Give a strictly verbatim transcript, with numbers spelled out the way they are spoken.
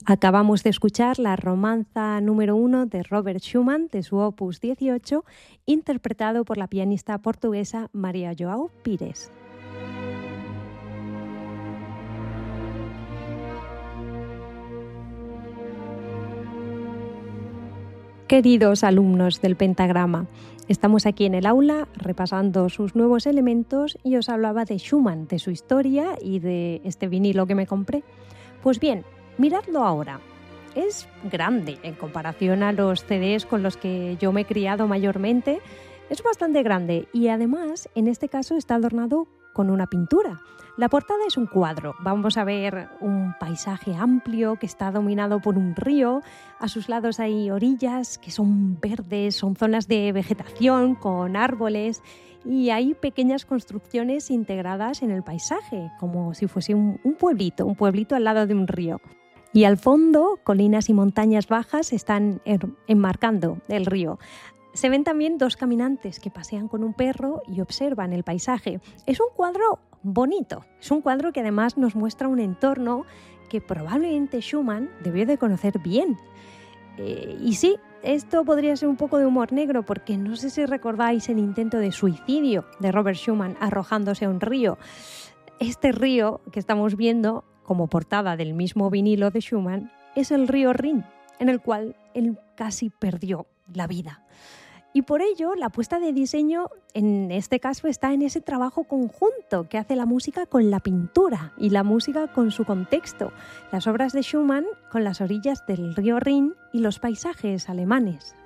Acabamos de escuchar la romanza número uno de Robert Schumann, de su opus dieciocho, interpretado por la pianista portuguesa María João Pires. Queridos alumnos del Pentagrama, estamos aquí en el aula repasando sus nuevos elementos y os hablaba de Schumann, de su historia y de este vinilo que me compré. Pues bien, miradlo ahora. Es grande en comparación a los C Ds con los que yo me he criado mayormente. Es bastante grande y además en este caso está adornado con una pintura. La portada es un cuadro. Vamos a ver un paisaje amplio que está dominado por un río. A sus lados hay orillas que son verdes, son zonas de vegetación con árboles y hay pequeñas construcciones integradas en el paisaje, como si fuese un, un pueblito, un pueblito al lado de un río. Y al fondo, colinas y montañas bajas están enmarcando el río. Se ven también dos caminantes que pasean con un perro y observan el paisaje. Es un cuadro bonito, es un cuadro que además nos muestra un entorno que probablemente Schumann debió de conocer bien. Eh, y sí, esto podría ser un poco de humor negro porque no sé si recordáis el intento de suicidio de Robert Schumann arrojándose a un río. Este río que estamos viendo como portada del mismo vinilo de Schumann es el río Rin, en el cual él casi perdió la vida. Y por ello, la apuesta de diseño en este caso está en ese trabajo conjunto que hace la música con la pintura y la música con su contexto. Las obras de Schumann con las orillas del río Rin y los paisajes alemanes.